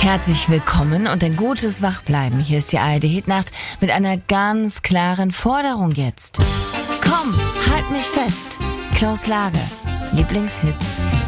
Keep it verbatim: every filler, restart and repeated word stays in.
Herzlich willkommen und ein gutes Wachbleiben. Hier ist die A R D-Hitnacht mit einer ganz klaren Forderung jetzt. Komm, halt mich fest. Klaus Lage, Lieblingshits